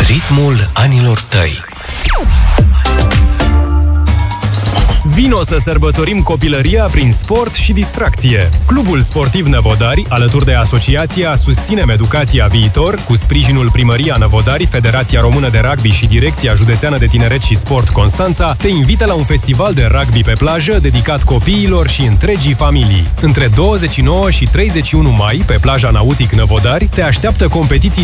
ritmul anilor tăi. Vino să sărbătorim copilăria prin sport și distracție. Clubul Sportiv Năvodari, alături de Asociația Susținem Educația Viitor, cu sprijinul Primăria Năvodari, Federația Română de Rugby și Direcția Județeană de Tineret și Sport Constanța, te invită la un festival de rugby pe plajă dedicat copiilor și întregii familii. Între 29 și 31 mai, pe plaja Nautic Năvodari, te așteaptă competiții